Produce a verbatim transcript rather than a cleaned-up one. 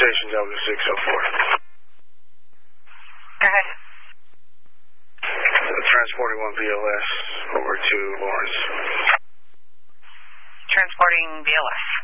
Station W six oh four. Go ahead. Transporting one B L S over to Lawrence. Transporting B L S.